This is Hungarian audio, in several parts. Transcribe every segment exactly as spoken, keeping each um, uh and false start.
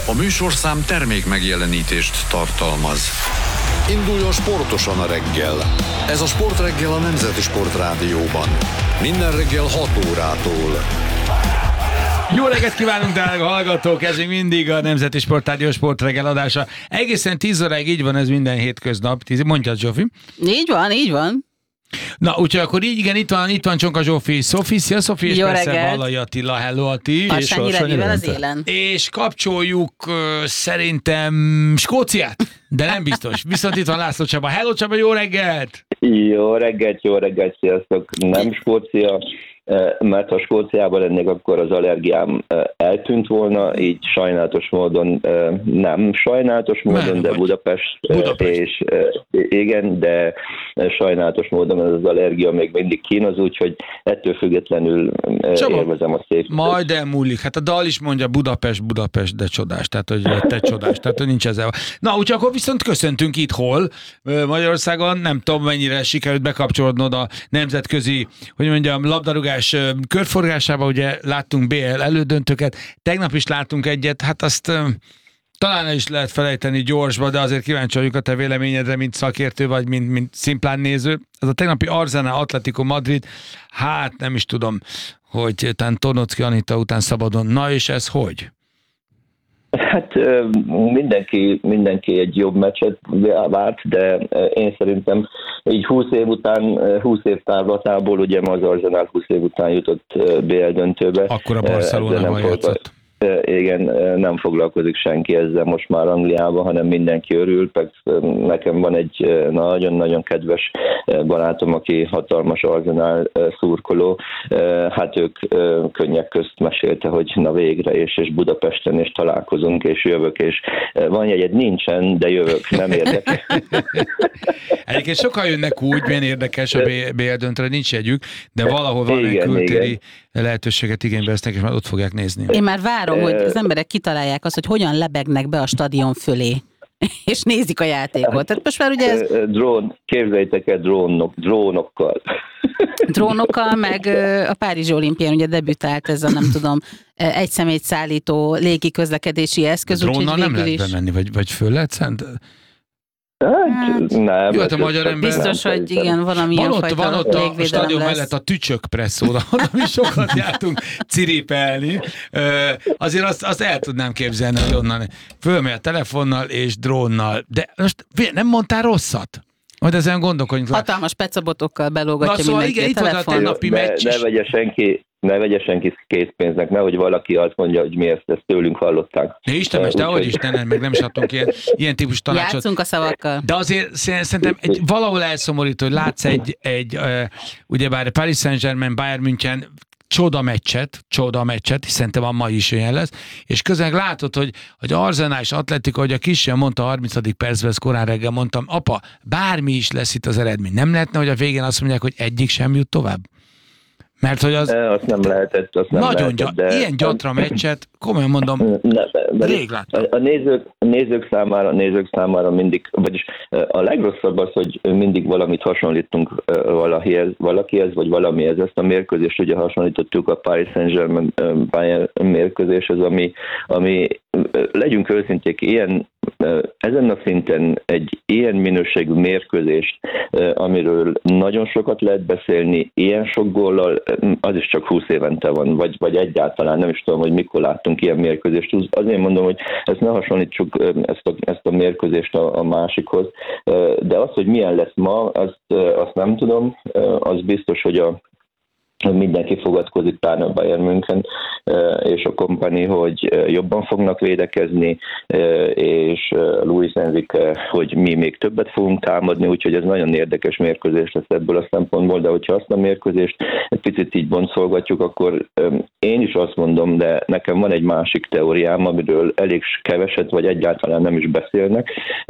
A műsorszám termék megjelenítést tartalmaz. Induljon sportosan a reggel. Ez a Sportreggel a Nemzeti Sportrádióban. Minden reggel hat órától. Jó reggelt kívánunk, drága hallgatók! Ez még mindig a Nemzeti Sportrádió Sportreggel adása. Egészen tíz óráig így van ez minden hétköznap. Mondjad, Zsófi. Így van, így van. Na, úgyhogy akkor így, igen, itt van, itt van Csonka Zsófi, Szofi, szia Szofi, és jó persze reggelt. Vallai Attila, hello Atti. És Sanyi az élen. És kapcsoljuk uh, szerintem Skóciát, de nem biztos. Viszont itt van László Csaba. Hello Csaba, jó reggelt! Jó reggelt, jó reggelt, sziasztok! Nem Skócia, mert ha Skóciában lennék, akkor az allergiám eltűnt volna, így sajnálatos módon, nem sajnálatos módon, Már de vagy. Budapest, Budapest, és igen, de sajnálatos módon az allergia még mindig kínoz, úgyhogy ettől függetlenül Csaba, élvezem a szép. Majd elmúlik. Hát a dal is mondja Budapest, Budapest, de csodás, tehát hogy te csodás, tehát hogy nincs ezzel. Na, úgyhogy akkor viszont köszöntünk itt hol Magyarországon, nem tudom mennyire sikerült bekapcsolódnod a nemzetközi, hogy mondjam, labdarúgás körforgásába, ugye láttunk bé el elődöntőket, tegnap is láttunk egyet, hát azt talán el is lehet felejteni gyorsba, de azért kíváncsi vagyok a te véleményedre, mint szakértő, vagy mint, mint szimplán néző. Az a tegnapi Arsenal Atletico Madrid, hát nem is tudom, hogy talán Tornocki Anita után szabadon. Na és ez hogy? Hát mindenki, mindenki egy jobb meccset várt, de én szerintem így húsz év után, húsz év távlatából, ugye ma az Arsenal húsz év után jutott bé el döntőbe. Akkor a Barcelonával játszott. Igen, nem foglalkozik senki ezzel most már Angliában, hanem mindenki örül. Nekem van egy nagyon-nagyon kedves barátom, aki hatalmas Arsenal szurkoló. Hát ők könnyek közt mesélte, hogy na végre, és, és Budapesten is találkozunk, és jövök, és van jegyed, nincsen, de jövök, nem érdekel. Egyébként sokan jönnek úgy, milyen érdekes a bé el döntőre, nincs jegyük, de valahol van egy kültéri lehetőséget igénybe vesznek, és már ott fogják nézni. Én már várom, hogy az emberek kitalálják azt, hogy hogyan lebegnek be a stadion fölé, és nézik a játékot. Tehát most már ugye ez... Drón, képzeljétek el drónok, drónokkal. Drónokkal, meg a Párizsi olimpián ugye debütált ez a, nem tudom, egy személyt szállító légi közlekedési eszköz. Drónnal nem lehet is... bemenni, vagy, vagy föl lehet szent? Hát, nem. Jó, hát a magyar ember... Biztos, hogy igen, valamilyen van ott, fajta van ott a stadion lesz. mellett a tücsök presszóra, onnan mi sokat jártunk ciripelni. Azért azt, azt el tudnám képzelni, hogy onnan fölmegy a telefonnal és drónnal. De most nem mondtál rosszat? Majd ezen gondolkodjunk. Hatalmas pecabotokkal belógatja Na, szóval mindenki igen, a telefon. Napi ne, meccs ne vegye senki, ne vegye senki készpénznek, nehogy valaki azt mondja, hogy mi ezt, ezt tőlünk hallották. Ne Istenes, de ahogy is, ne, meg nem is adtunk ilyen, ilyen típus tanácsot. Játszunk a szavakkal. De azért szerintem egy, valahol elszomorító, hogy látsz egy, egy uh, ugyebár Paris Saint-Germain, Bayern München csoda meccset, csoda meccset, és szerintem a mai is olyan lesz, és közben látod, hogy, hogy Arsenal és Atletico, hogy a kisfiam mondta a harmincadik percben, ezt korán reggel mondtam, apa, bármi is lesz itt az eredmény. Nem lehetne, hogy a végén azt mondják, hogy egyik sem jut tovább? Mert hogy az... Azt nem lehetett, azt nem nagyon lehetett, gyat, de... Ilyen gyatra meccset, komolyan mondom, ne, de rég láttam. A, a, nézők, a nézők számára, a nézők számára mindig, vagyis a legrosszabb az, hogy mindig valamit hasonlítunk valakihez, valakihez vagy valamihez. Ezt a mérkőzést ugye hasonlítottuk a Paris Saint-Germain Bayern mérkőzéshez, ami, ami legyünk őszinték, ilyen, ezen a szinten egy ilyen minőségű mérkőzést, amiről nagyon sokat lehet beszélni, ilyen sok góllal, az is csak húsz évente van, vagy, vagy egyáltalán nem is tudom, hogy mikor láttunk ilyen mérkőzést. Azért mondom, hogy ezt ne hasonlítsuk ezt a, ezt a mérkőzést a, a másikhoz, de az, hogy milyen lesz ma, azt, azt nem tudom, az biztos, hogy a mindenki fogadkozik, pláne a Bayern München és a kompani, hogy jobban fognak védekezni, és Luis Enrique, hogy mi még többet fogunk támadni, úgyhogy ez nagyon érdekes mérkőzés lesz ebből a szempontból, de hogyha azt a mérkőzést egy picit így boncolgatjuk, akkor én is azt mondom, de nekem van egy másik teóriám, amiről elég keveset, vagy egyáltalán nem is beszélnek.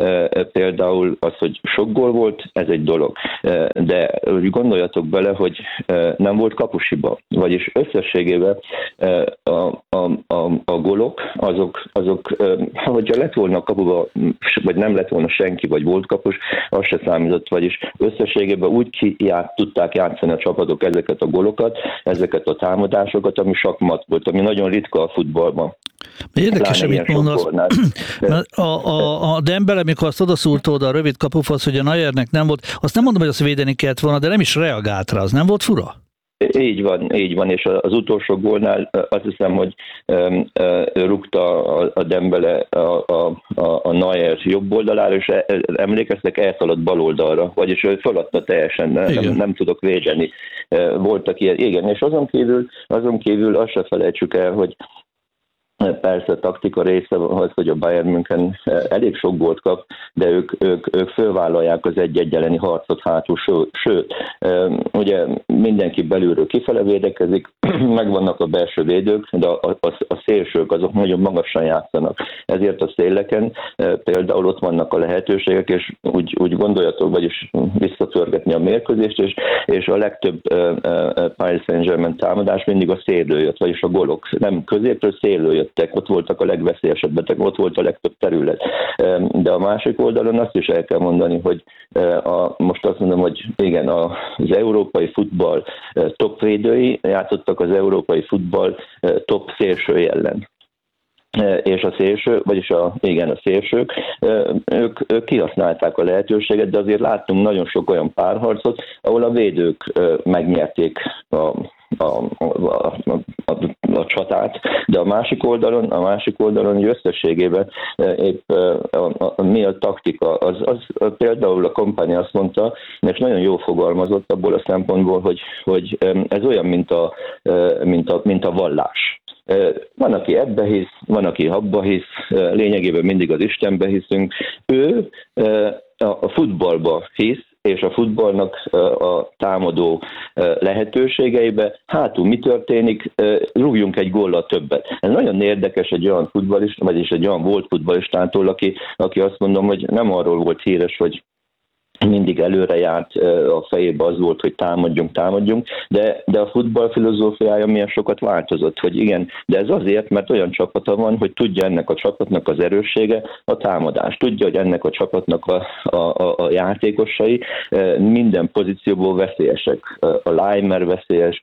Például az, hogy sok gól volt, ez egy dolog. De gondoljatok bele, hogy nem volt kapusiba, vagyis összességében a, a, a, a golok, azok, azok, hogyha lett volna kapuba, vagy nem lett volna senki, vagy volt kapus, az se számított, vagyis összességében úgy ki ját, tudták játszani a csapatok ezeket a golokat, ezeket a támadásokat, ami sakmat volt, ami nagyon ritka a futballban. Érdekes, amit mondasz. A, a, a Dembele, mikor azt odaszúrta oda a rövid kapufasz, hogy a Neuernek nem volt, azt nem mondom, hogy azt védeni kellett volna, de nem is reagált rá, az nem volt fura? Így van, így van, és az utolsó gólnál azt hiszem, hogy um, uh, rúgta a, a Dembele a, a, a Neuer jobb oldalára, és emlékeztek, elszaladt bal oldalra, vagyis ő feladta teljesen, nem, nem tudok védeni. Voltak ilyen, igen, és azon kívül, azon kívül azt se felejtsük el, hogy persze a taktika része az, hogy a Bayern München elég sok gólt kap, de ők, ők, ők fölvállalják az egy-egy elleni harcot hátul, sőt, ugye mindenki belülről kifele védekezik, megvannak a belső védők, de a, a, a szélsők azok nagyon magasan játszanak. Ezért a széleken például ott vannak a lehetőségek, és úgy, úgy gondoljatok, vagyis visszatörgetni a mérkőzést, és, és a legtöbb Paris Saint-Germain támadás mindig a szélről jött, vagyis a golok. Nem középről, szélről jött. Ott voltak a legveszélyesebbek, ott volt a legtöbb terület. De a másik oldalon azt is el kell mondani, hogy a, most azt mondom, hogy igen, az európai futball top védői játszottak az európai futball top szélsői ellen. És a szélső, vagyis a, igen, a szélsők, ők, ők kihasználták a lehetőséget, de azért láttunk nagyon sok olyan párharcot, ahol a védők megnyerték a A, a, a, a, a csatát, de a másik oldalon, a másik oldalon összességében épp a, a, a, mi a taktika, az, az például a Kompany azt mondta, és nagyon jól fogalmazott abból a szempontból, hogy, hogy ez olyan, mint a, mint a, mint a vallás. Van, aki ebbe hisz, van, aki abba hisz, lényegében mindig az Istenbe hiszünk. Ő a futballba hisz, és a futballnak a támadó lehetőségeibe, hátul mi történik, rúgjunk egy góllal többet. Ez nagyon érdekes egy olyan futballista, vagyis egy olyan volt futballistától, aki, aki azt mondom, hogy nem arról volt híres, hogy mindig előre járt, a fejében az volt, hogy támadjunk, támadjunk, de, de a futball filozófiája milyen sokat változott, hogy igen, de ez azért, mert olyan csapata van, hogy tudja ennek a csapatnak az erőssége a támadás. Tudja, hogy ennek a csapatnak a, a, a játékosai minden pozícióból veszélyesek. A Leimer veszélyes,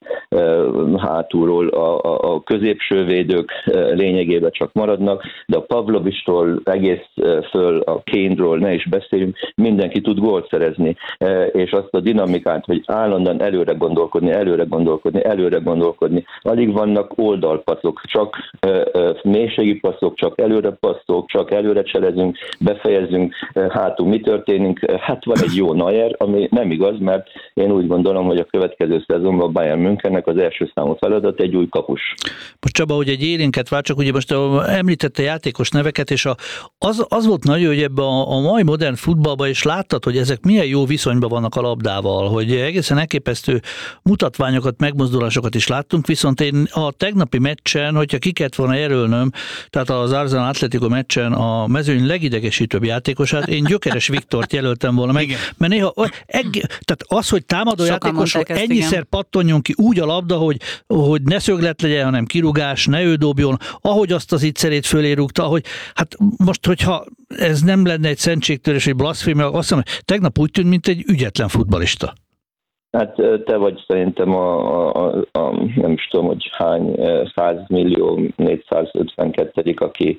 hátulról a, a, a középső védők lényegében csak maradnak, de a Pavlovistól egész föl a Kane-ról ne is beszéljünk, mindenki tud gólt szerezni, és azt a dinamikát, hogy állandóan előre gondolkodni, előre gondolkodni, előre gondolkodni. Alig vannak oldalpasszok, csak mélységi passzok, csak előre passzok, csak előre cselezünk, befejezünk, hátul mi történik. Hát van egy jó Neuer, ami nem igaz, mert én úgy gondolom, hogy a következő szezonban a Bayern Münchennek az első számú feladat egy új kapus. Most Csaba, hogy egy élénket vár, csak ugye most említette játékos neveket, és a, az, az volt nagyon, hogy ebben a, a mai modern futballban is láttad, hogy ezek milyen jó viszonyban vannak a labdával, hogy egészen elképesztő mutatványokat, megmozdulásokat is láttunk, viszont én a tegnapi meccsen, hogyha ki kellett volna jelölnöm, tehát az Arsenal Atletico meccsen a mezőny legidegesítőbb játékosát, én Gyökeres Viktort jelöltem volna meg, mert néha, eg, tehát az, hogy támadó játékosról ennyiszer igen. pattonjon ki úgy a labda, hogy, hogy ne szöglet legyen, hanem kirúgás, ne ő dobjon, ahogy azt az ittszerét fölé rúgta, hogy hát most, hogyha ez nem lenne egy szentségtörés, egy blaszfémia, azt mondom, tegnap úgy tűnt, mint egy ügyetlen futballista. Hát te vagy szerintem a, a, a nem is tudom, hogy hány, száz millió négyszázötvenkettő aki,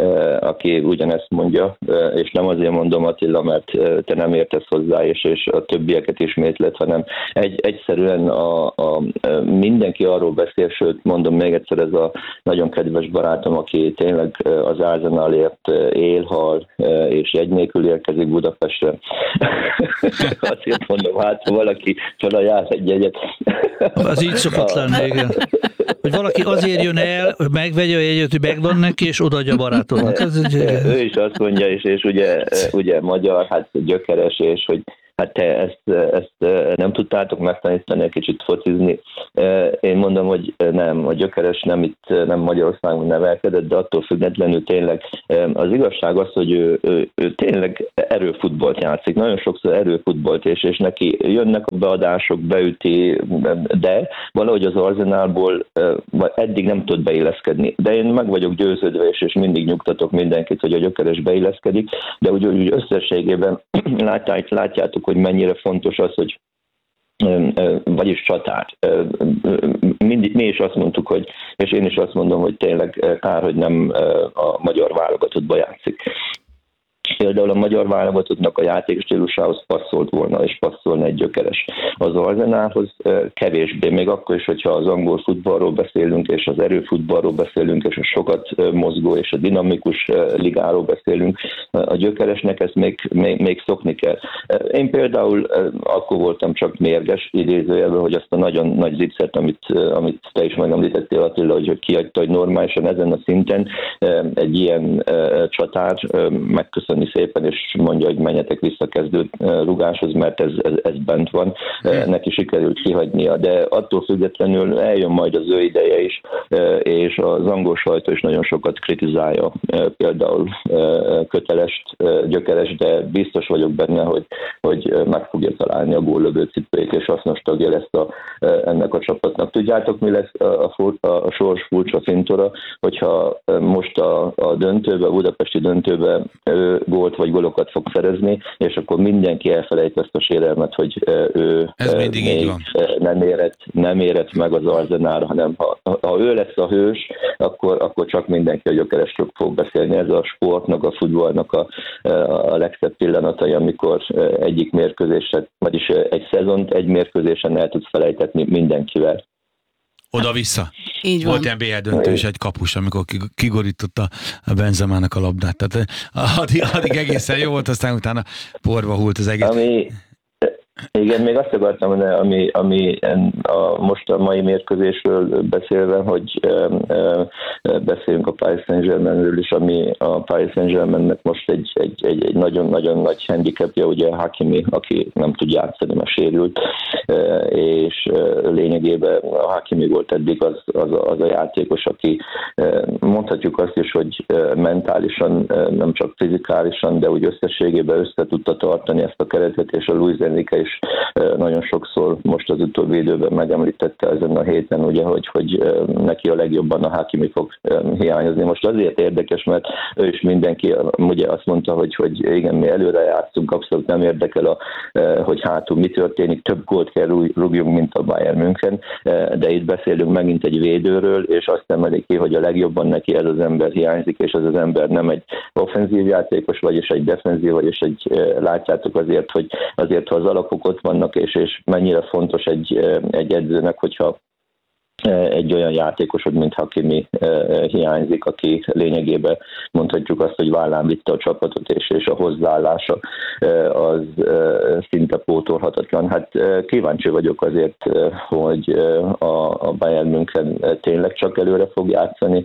aki ugyanezt mondja, és nem azért mondom, Attila, mert te nem értesz hozzá, és, és a többieket ismétlet, hanem egy, egyszerűen a, a, mindenki arról beszél, sőt, mondom még egyszer, ez a nagyon kedves barátom, aki tényleg az Arsenalért él, hal, és jegy nélkül érkezik Budapestre. Azért mondom, hát ha valaki felajánl egy jegyet. Az így szokott lenni, igen. Hogy valaki azért jön el, hogy megvegye a jegyet, hogy megvan neki, és odaadja a barátodnak. Ő is azt mondja, és, és ugye, ugye magyar, hát gyökeres, és hogy hát te ezt, ezt nem tudtátok megtanítani, egy kicsit focizni. Én mondom, hogy nem, a gyökeres nem itt, nem Magyarországon nevelkedett, de attól függetlenül tényleg az igazság az, hogy ő, ő, ő tényleg erőfutballt játszik. Nagyon sokszor erőfutballt, és, és neki jönnek a beadások, beüti, de valahogy az Arsenalból eddig nem tud beilleszkedni. De én meg vagyok győződve, és, és mindig nyugtatok mindenkit, hogy a gyökeres beilleszkedik, de úgy, úgy összességében látjátok, hogy mennyire fontos az, hogy vagyis csatár. Mindig, mi is azt mondtuk, hogy, és én is azt mondom, hogy tényleg kár, hogy nem a magyar válogatottba játszik. Például a magyar válogatottnak a játékstílusához passzolt volna, és passzolna egy Gyökeres. Az Arzenálhoz kevésbé, még akkor is, hogyha az angol futballról beszélünk, és az erőfutballról beszélünk, és a sokat mozgó és a dinamikus ligáról beszélünk, a Gyökeresnek ezt még, még, még szokni kell. Én például akkor voltam csak mérges idézőjelben, hogy azt a nagyon nagy zicset, amit, amit te is megemlítettél, Attila, hogy kiadta, hogy normálisan ezen a szinten egy ilyen csatár megköszön szépen, és mondja, hogy menjetek vissza kezdő rugáshoz, mert ez, ez, ez bent van. Neki sikerült kihagynia, de attól függetlenül eljön majd az ő ideje is, és az angol sajtó is nagyon sokat kritizálja például Kötelest, Gyökeres, de biztos vagyok benne, hogy, hogy meg fogja találni a góllövő cipőjét, és hasznos tagja lesz a, ennek a csapatnak. Tudjátok, mi lesz a, a, a sors furcsa fintora, hogyha most a, a döntőbe, a budapesti döntőbe gólt vagy gólokat fog szerezni, és akkor mindenki elfelejt ezt a sérelmet, hogy ő ez mindig így van. Nem, érett, nem érett meg az Arzenára, hanem ha, ha ő lesz a hős, akkor, akkor csak mindenki a Gyökeresről fog beszélni. Ez a sportnak, a futballnak a, a legszebb pillanatai, amikor egyik mérkőzéset, vagyis egy szezont egy mérkőzésen el tudsz felejtetni mindenkivel. Oda-vissza. Így van. Volt en bé á döntős egy kapus, amikor kigorította a Benzemának a labdát. Tehát addig, addig egészen jó volt, aztán utána porba hult az egész. Ami, igen, még azt akartam mondani, ami, ami a, most a mai mérkőzésről beszélve, hogy e, e, beszéljünk a Paris Saint-Germainről is, ami a Paris Saint-Germainnek most egy, egy, egy, egy nagyon-nagyon nagy handicapja, ugye Hakimi, aki nem tud játszani, mert sérült, e, és e, lényegében a Hakimi volt eddig az, az, a, az a játékos, aki e, mondhatjuk azt is, hogy e, mentálisan, e, nem csak fizikálisan, de úgy összességében össze tudta tartani ezt a keretet, és a Luis Enrique is nagyon sokszor most az utóbbi időben megemlítette ezen a héten, ugye, hogy, hogy neki a legjobban a Hakimi fog hiányozni. Most azért érdekes, mert ő is mindenki ugye azt mondta, hogy, hogy igen, mi előre játszunk, abszolút nem érdekel, a, hogy hátul mi történik, több gólt kell rúgjunk, mint a Bayern München, de itt beszélünk megint egy védőről, és azt emelik ki, hogy a legjobban neki ez az ember hiányzik, és ez az ember nem egy offenzív játékos, vagyis egy defenzív, vagyis egy, látjátok azért, hogy azért, ha az alapok ott vannak, és, és mennyire fontos egy, egy edzőnek, hogyha egy olyan játékosod, mint Hakimi hiányzik, aki lényegében mondhatjuk azt, hogy vállán vitte a csapatot, és, és a hozzáállása az szinte pótolhatatlan. Hát kíváncsi vagyok azért, hogy a, a Bayern München tényleg csak előre fog játszani,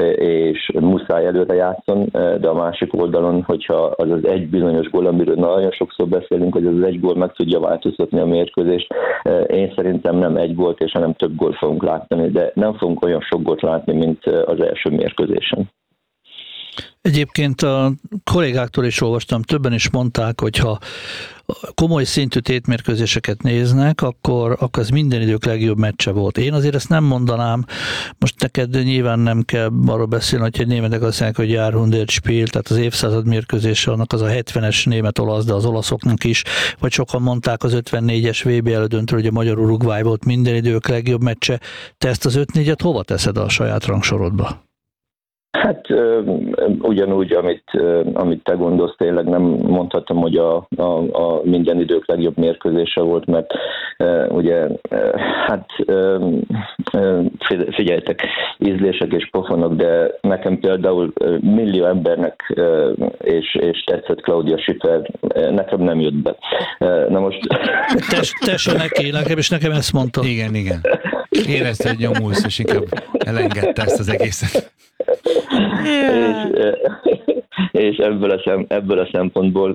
és muszáj előre játszon, de a másik oldalon, hogyha az az egy bizonyos gól, amiről nagyon sokszor beszélünk, hogy az az egy gól meg tudja változtatni a mérkőzést, én szerintem nem egy gólt, és hanem több gólt fogunk látni, de nem fogunk olyan sok gólt látni, mint az első mérkőzésen. Egyébként a kollégáktól is olvastam, többen is mondták, hogy ha komoly szintű tétmérkőzéseket néznek, akkor, akkor ez minden idők legjobb meccse volt. Én azért ezt nem mondanám, most neked nyilván nem kell arról beszélni, hogy egy németek azt mondják, hogy Jahrhundert Spiel, tehát az évszázad mérkőzése, annak az a hetvenes német-olasz, de az olaszoknak is, vagy sokan mondták az ötvennégyes vé bé elődöntő, hogy a magyar-Uruguay volt minden idők legjobb meccse. Te ezt az öt-négyet hova teszed a saját rangsorodba? Hát ugyanúgy, amit, amit te gondolsz, tényleg nem mondhatom, hogy a, a, a minden idők legjobb mérkőzése volt, mert ugye, hát figyeljetek, ízlések és pofonok, de nekem például millió embernek és, és tetszett Claudia Schiffer, nekem nem jött be. Na most... Te, te se neki, nekem is nekem ezt mondta. Igen, igen. Érezte, hogy nyomulsz, és inkább elengedte ezt az egészet. és, és ebből, a szem, ebből a szempontból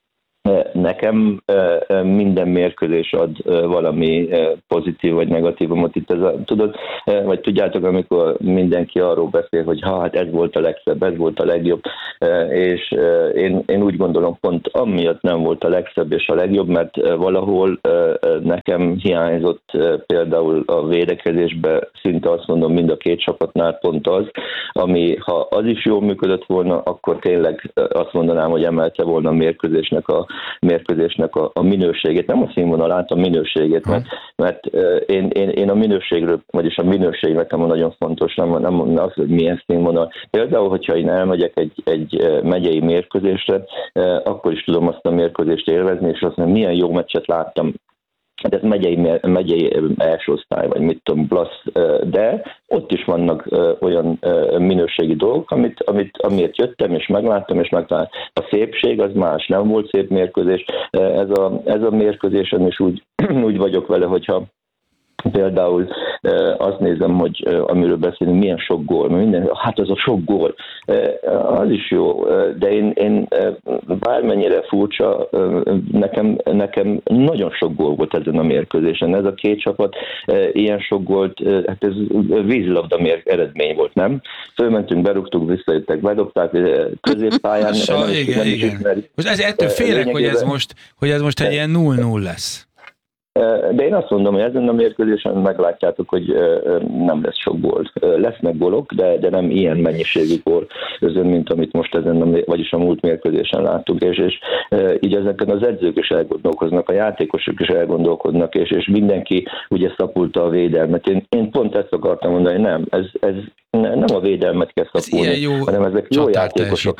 nekem minden mérkőzés ad valami pozitív vagy negatívumot. Itt ez a, tudod, vagy tudjátok, amikor mindenki arról beszél, hogy ha, hát ez volt a legszebb, ez volt a legjobb, és én, én úgy gondolom, pont amiatt nem volt a legszebb és a legjobb, mert valahol nekem hiányzott például a védekezésbe, szinte azt mondom, mind a két csapatnál pont az, ami ha az is jól működött volna, akkor tényleg azt mondanám, hogy emelte volna a mérkőzésnek a mérközésnek a, a minőségét, nem a színvonalát, a minőségét, mert, mert én, én, én a minőségről, vagyis a minőség nekem nagyon fontos, nem, nem az, hogy milyen színvonal. Például, hogyha én elmegyek egy, egy megyei mérkőzésre, akkor is tudom azt a mérkőzést élvezni, és azt mondom, milyen jó meccset láttam. Ez megyei, megyei első osztály, vagy mit tudom, Blasz, de ott is vannak olyan minőségi dolgok, amit, amit, amiért jöttem, és megláttam, és megtaláltam. A szépség az más, nem volt szép mérkőzés. Ez a, ez a mérkőzésen is úgy, úgy vagyok vele, hogyha például azt nézem, hogy amiről beszélünk, milyen sok gól, minden, hát az a sok gól, az is jó, de én, én bármennyire furcsa, nekem, nekem nagyon sok gól volt ezen a mérkőzésen. Ez a két csapat ilyen sok gólt, hát ez vízilabda eredmény volt, nem? Fölmentünk, berúgtuk, visszajöttek, bedobták középpályán. Sa, igen, igen. Most ez, ettől félek, hogy ez most, hogy ez most egy ilyen null null lesz. De én azt mondom, hogy ezen a mérkőzésen meglátjátok, hogy nem lesz sok gól. Lesznek gólok, de, de nem ilyen mennyiségű gól közön, mint amit most ezen, a, vagyis a múlt mérkőzésen láttuk, és, és így ezeken az edzők is elgondolkoznak, a játékosok is elgondolkodnak, és, és mindenki ugye szapulta a védelmet. Én, én pont ezt akartam mondani, nem, ez, ez nem a védelmet kell szapulni, hanem ezek jó játékosok.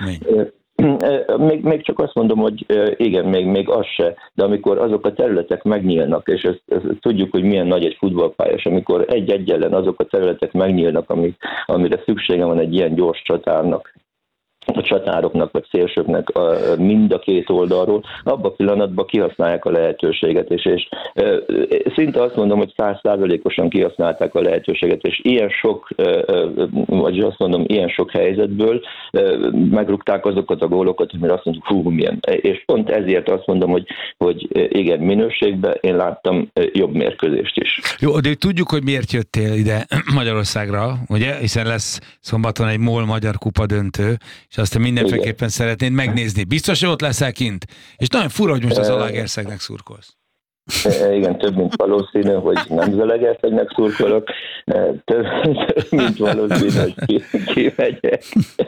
Még, még csak azt mondom, hogy igen, még, még az se, de amikor azok a területek megnyílnak, és ezt, ezt tudjuk, hogy milyen nagy egy futballpályás, amikor egy-egy ellen azok a területek megnyílnak, amik, amire szüksége van egy ilyen gyors csatárnak, a csatároknak vagy szélsőknek a, mind a két oldalról, abban a pillanatban kihasználják a lehetőséget, és, és e, szinte azt mondom, hogy száz százalékosan kihasználták a lehetőséget, és ilyen sok, e, vagy azt mondom, ilyen sok helyzetből e, megrúgták azokat a gólokat, amire azt mondjuk, hú, milyen. És pont ezért azt mondom, hogy, hogy igen, minőségben én láttam jobb mérkőzést is. Jó, de tudjuk, hogy miért jöttél ide Magyarországra, ugye? Hiszen lesz szombaton egy MOL Magyar Kupa döntő, és azt mindenféleképpen igen. szeretnéd megnézni. Biztos, hogy ott leszel kint? És nagyon fura, hogy most az Zalaegerszegnek szurkolsz. Igen, több mint valószínű, hogy nem Zalaegerszegnek szurkolok, több, több mint valószínű, hogy kimegyek.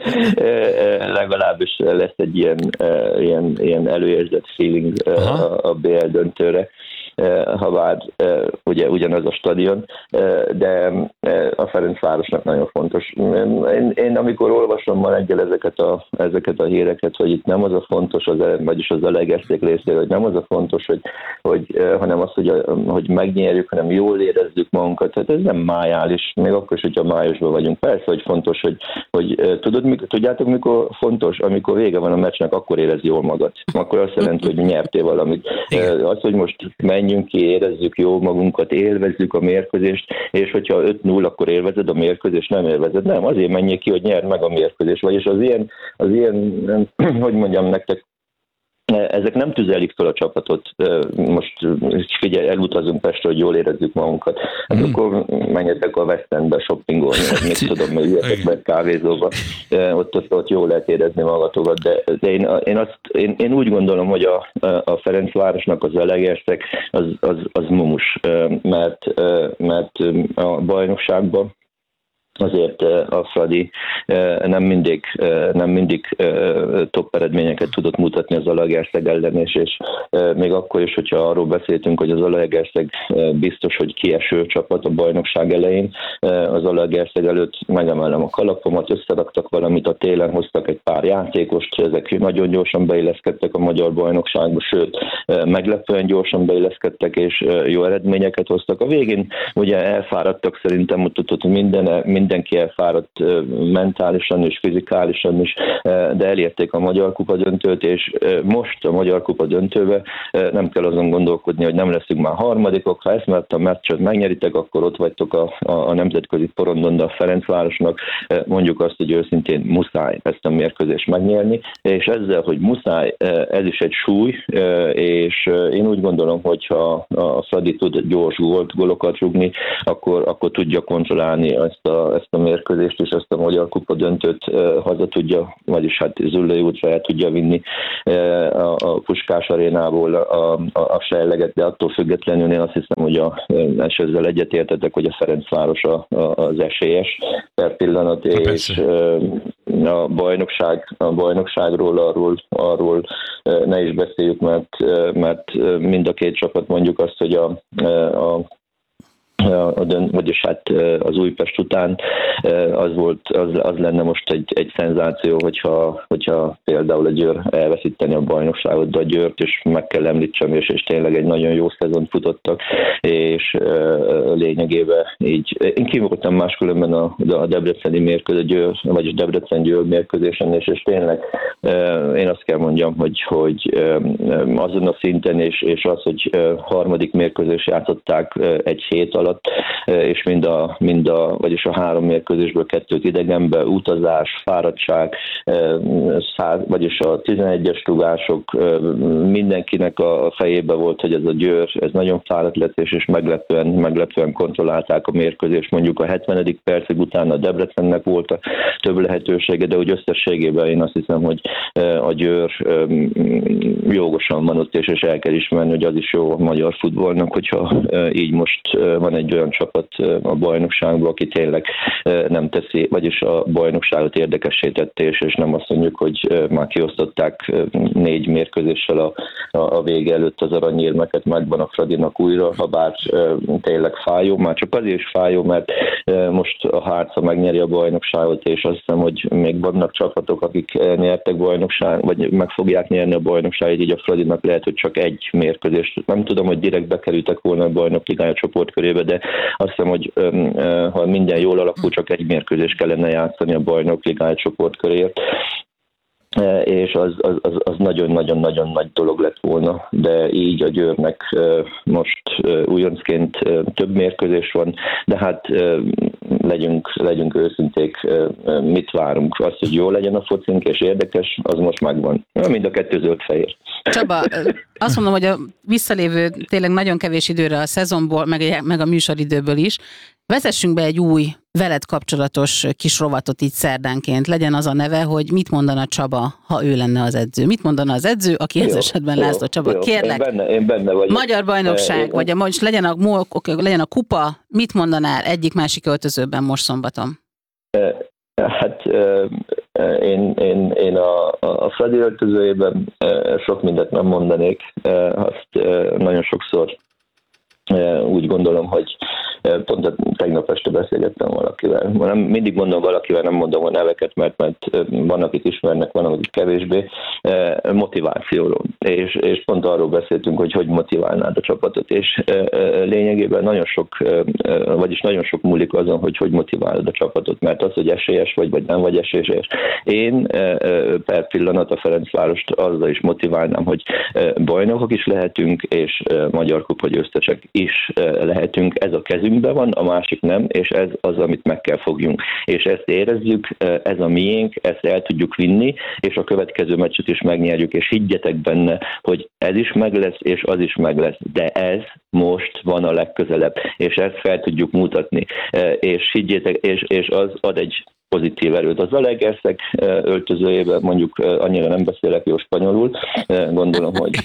Legalábbis lesz egy ilyen, ilyen, ilyen előérzett feeling a, a bé el döntőre, ha bár ugye ugyanaz a stadion, de a Ferencvárosnak nagyon fontos. Én, én amikor olvasom ma reggel ezeket a, ezeket a híreket, hogy itt nem az a fontos, az, vagyis az Zalaegerszeg részéről, hogy nem az a fontos, hogy, hogy, hanem az, hogy, hogy megnyerjük, hanem jól érezzük magunkat. Hát ez nem májális, még akkor is, hogyha májusban vagyunk. Persze, hogy fontos, hogy, hogy tudod, mikor, tudjátok, mikor fontos? Amikor vége van a meccsnek, akkor érez jól magad. Akkor azt jelenti, hogy nyertél valamit. Az, hogy most menjünk ki, érezzük jó magunkat, élvezzük a mérkőzést, és hogyha öt null, akkor élvezed a mérkőzést, nem élvezed. Nem, azért menjél ki, hogy nyerd meg a mérkőzést. Vagyis az ilyen, az ilyen, hogy mondjam nektek, ezek nem tüzelik fel a csapatot. Most figyelj, elutazunk Pestre, hogy jól érezzük magunkat. Hát mm. akkor menjetek a West Endbe shoppingolni, vagy mit tudom, hogy jöttek be kávézóba. Ott, ott, ott jól lehet érezni magatokat. De, de én, én, azt, én, én úgy gondolom, hogy a, a Ferencvárosnak az Zalaegerszeg az, az, az mumus, mert, mert a bajnokságban azért a Fradi nem mindig, nem mindig top eredményeket tudott mutatni az Zalaegerszeg ellen, és, és még akkor is, hogyha arról beszéltünk, hogy az Zalaegerszeg biztos, hogy kieső csapat a bajnokság elején, az Zalaegerszeg előtt megemelem a kalapomat, összeraktak valamit, a télen hoztak egy pár játékost, ezek nagyon gyorsan beilleszkedtek a magyar bajnokságba, sőt, meglepően gyorsan beilleszkedtek, és jó eredményeket hoztak. A végén ugye elfáradtak, szerintem mutatott minden, mindenki elfáradt mentálisan és fizikálisan is, de elérték a Magyar Kupa döntőt, és most a Magyar Kupa döntőbe nem kell azon gondolkodni, hogy nem leszünk már harmadikok, ha ezt mert a meccset megnyeritek, akkor ott vagytok a, a, a nemzetközi porondon, de a Ferencvárosnak mondjuk azt, hogy őszintén muszáj ezt a mérkőzést megnyerni, és ezzel, hogy muszáj, ez is egy súly, és én úgy gondolom, hogy ha a Fradi tud gyors gólt, gólokat rúgni, akkor, akkor tudja kontrollálni ezt a ezt a mérkőzést és ezt a Magyar Kupa döntőt haza tudja, vagyis hát Zullai útra el tudja vinni a, a Puskás arénából a, a, a sejleget, de attól függetlenül én azt hiszem, hogy a, és ezzel egyetértetek, hogy a Ferencváros a, a, az esélyes per pillanat, ha, és a bajnokság, a bajnokságról arról, arról ne is beszéljük, mert, mert mind a két csapat mondjuk azt, hogy a, a A dönt, vagyis hát az Újpest után az volt, az, az lenne most egy, egy szenzáció, hogyha, hogyha például a Győr elveszíteni a bajnokságot, de a Győrt is meg kell említsem, és, és tényleg egy nagyon jó szezont futottak, és lényegében így, én ki voltam máskülönben a, a debreceni mérkőzés, Győr, vagyis Debrecen-Győr mérkőzésen, és, és tényleg én azt kell mondjam, hogy, hogy azon a szinten, és, és az, hogy harmadik mérkőzés játszották egy hét alatt, és mind a, mind a, vagyis a három mérkőzésből kettőt idegenbe, utazás, fáradtság, száz, vagyis a tizenegyes rugások, mindenkinek a fejében volt, hogy ez a Győr, ez nagyon fáradt lett, és, és meglepően, meglepően kontrollálták a mérkőzést. Mondjuk a hetvenedik percig utána a Debrecennek volt a több lehetősége, de úgy összességében én azt hiszem, hogy a Győr jogosan van ott, és, és el kell ismerni, hogy az is jó a magyar futballnak, hogyha így most van egy olyan csapat a bajnokságban, aki tényleg nem teszi, vagyis a bajnokságot érdekessé tette, és, és nem azt mondjuk, hogy már kiosztották négy mérkőzéssel a, a vége előtt az aranyérmeket, megvan a Fradinak újra, ha bár tényleg fájó, már csak azért is fájó, mert most a Hárca megnyeri a bajnokságot, és azt hiszem, hogy még vannak csapatok, akik nyertek bajnokság, vagy meg fogják nyerni a bajnokságot, így a Fradinak lehet, hogy csak egy mérkőzést. Nem tudom, hogy direkt bekerültek volna a bajnokligája csoportkörébe, de azt hiszem, hogy ha minden jól alakul, csak egy mérkőzés kellene játszani a bajnokligája csoportköréért, és az, az, az, az nagyon-nagyon-nagyon nagy dolog lett volna, de így a Győrnek most újoncként több mérkőzés van, de hát legyünk, legyünk őszinték, mit várunk? Azt, hogy jó legyen a focink és érdekes, az most megvan. Mind a kettő zöld-fehér. Csaba, azt mondom, hogy a visszalévő tényleg nagyon kevés időre a szezonból, meg, meg a műsoridőből is, vezessünk be egy új, veled kapcsolatos kis rovatot így szerdánként. Legyen az a neve, hogy mit mondana Csaba, ha ő lenne az edző. Mit mondana az edző, aki ez esetben László Csaba? Jó, kérlek, én benne, én benne vagyok. Magyar bajnokság, én, vagy a, most legyen a, legyen a kupa, mit mondanál egyik-másik öltözőben most szombaton? Hát én, én, én a, a Fradi öltözőjében sok mindent nem mondanék. Azt nagyon sokszor úgy gondolom, hogy pont tegnap este beszélgettem valakivel. Nem, mindig mondom valakivel, nem mondom a neveket, mert, mert van, akik ismernek, van, akik kevésbé. Motivációról. És, és pont arról beszéltünk, hogy hogy motiválnád a csapatot. És lényegében nagyon sok, vagyis nagyon sok múlik azon, hogy hogy motiválod a csapatot, mert az, hogy esélyes vagy, vagy nem vagy esélyes. Én per pillanat a Ferencvárost azzal is motiválnám, hogy bajnokok is lehetünk, és Magyar Kupa győztesek is lehetünk. Ez a kezünkben van, a másik nem, és ez az, amit meg kell fogjunk. És ezt érezzük, ez a miénk, ezt el tudjuk vinni, és a következő meccset is megnyerjük, és higgyetek benne, hogy ez is meg lesz, és az is meg lesz. De ez most van a legközelebb, és ezt fel tudjuk mutatni. És higgyétek, és, és az ad egy pozitív erőt. Az Zalaegerszeg öltözőjében mondjuk annyira nem beszélek jó spanyolul, gondolom, hogy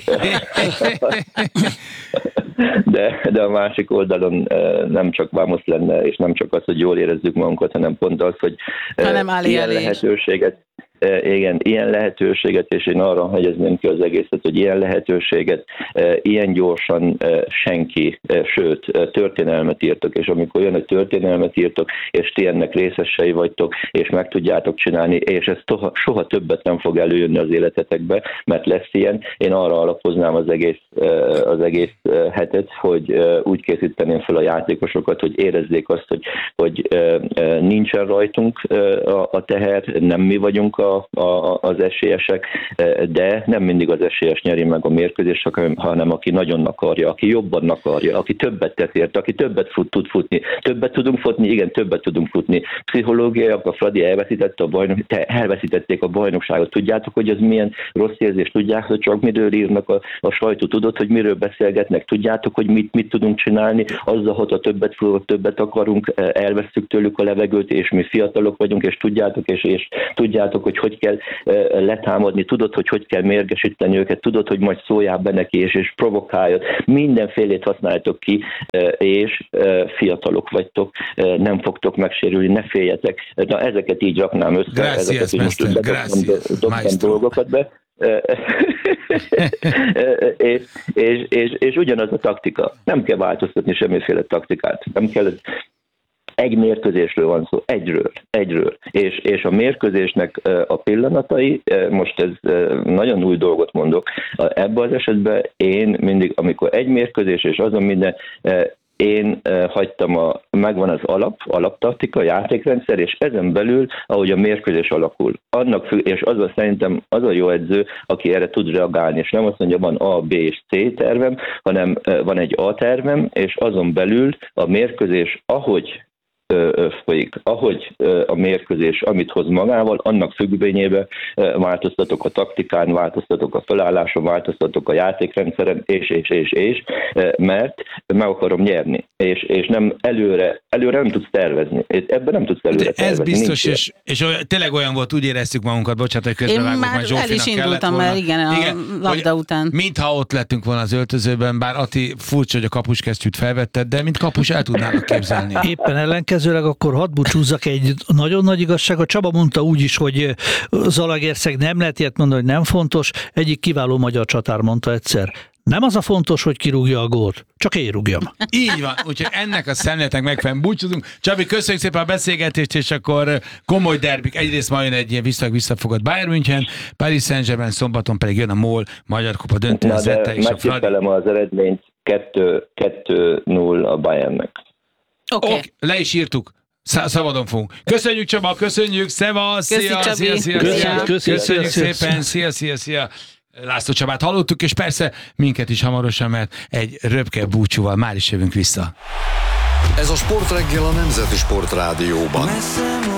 de, de a másik oldalon nem csak vámosz lenne, és nem csak az, hogy jól érezzük magunkat, hanem pont az, hogy ilyen lehetőséget igen, ilyen lehetőséget, és én arra hegyezném ki az egészet, hogy ilyen lehetőséget ilyen gyorsan senki, sőt, történelmet írtok, és amikor jön, hogy történelmet írtok, és ti ennek részesei vagytok, és meg tudjátok csinálni, és ez soha, soha többet nem fog előjönni az életetekbe, mert lesz ilyen. Én arra alapoznám az egész, az egész hetet, hogy úgy készíteném fel a játékosokat, hogy érezzék azt, hogy, hogy nincsen rajtunk a teher, nem mi vagyunk a a, a, az esélyesek, de nem mindig az esélyes nyeri meg a mérkőzést, hanem aki nagyon akarja, aki jobban akarja, aki többet tesz érte, aki többet fut, tud futni. Többet tudunk futni, igen, többet tudunk futni. Pszichológiaiak, a Fradi elveszítette a bajnok, te elveszítették a bajnokságot. Tudjátok, hogy ez milyen rossz érzés? Tudják, hogy csak miről írnak a, a sajtó? Tudod, hogy miről beszélgetnek? Tudjátok, hogy mit, mit tudunk csinálni? Azzal, hogy a többet fogok, többet akarunk, elvesztük tőlük a levegőt, és mi fiatalok vagyunk, és tudjátok, és, és tudjátok, hogy hogy kell letámadni, tudod, hogy hogy kell mérgesíteni őket, tudod, hogy majd szóljál be neki, és, és provokáljon. Mindenfélét használjátok ki, és fiatalok vagytok, nem fogtok megsérülni, ne féljetek. Na, ezeket így raknám össze. Gracias, ezeket Master, dobtam dolgokat be. és, és, és, és ugyanaz a taktika. Nem kell változtatni semmiféle taktikát. Nem kell, egy mérkőzésről van szó, egyről, egyről. És, és a mérkőzésnek a pillanatai, most ez nagyon új dolgot mondok, ebben az esetben én mindig, amikor egy mérkőzés és azon minden, én hagytam, a, megvan az alap, alaptaktika, játékrendszer, és ezen belül, ahogy a mérkőzés alakul. Annak függ, és az a szerintem az a jó edző, aki erre tud reagálni, és nem azt mondja, van A, B és C tervem, hanem van egy A tervem, és azon belül a mérkőzés, ahogy folyik. Ahogy a mérkőzés, amit hoz magával, annak függvényében változtatok a taktikán, változtatok a felálláson, változtatok a játékrendszeren, és, és, és, és, mert meg akarom nyerni. És, és nem előre, előre nem tudsz tervezni. Ebben nem tudsz előre de tervezni. Ez biztos, és, és olyan, tényleg olyan volt, úgy éreztük magunkat, bocsánat, hogy közbevágok, már mert Zsófinak el is indultam volna. el, igen, a igen, labda után. Mintha ott lettünk volna az öltözőben, bár Ati furcsa, hogy a kapuskesztyűt felvetted, de mint kapus el tudnának képzelni. Éppen ellenkezőleg akkor hadd búcsúzzak egy nagyon nagy igazság. A Csaba mondta úgy is, hogy Zalaegerszeg nem lehet ilyet mondani, hogy nem fontos. Egyik kiváló magyar csatár mondta egyszer. Nem az a fontos, hogy kirúgja a gólt, csak én rúgjam. Így van, úgyhogy ennek a szemléletnek megfelelően búcsúzunk. Csabi, köszönjük szépen a beszélgetést, és akkor komoly derbik. Egyrészt majd jön egy ilyen vissza visszafogott Bayern München, Paris Saint-Germain, szombaton pedig jön a MOL, Magyar Kupa döntőzete és a Fradi. Megtippelem az eredményt kettő null a Bayernnek. Oké. Okay. Okay, le is írtuk. Szabadon fogunk. Köszönjük, Csaba, köszönjük, szevasz, szia, szia, szia, szia, szia, köszönjük szépen, szia, szia, szia. László Csabát hallottuk, és persze minket is hamarosan, mert egy röpke búcsúval már is jövünk vissza. Ez a Sportreggel a Nemzeti Sportrádióban.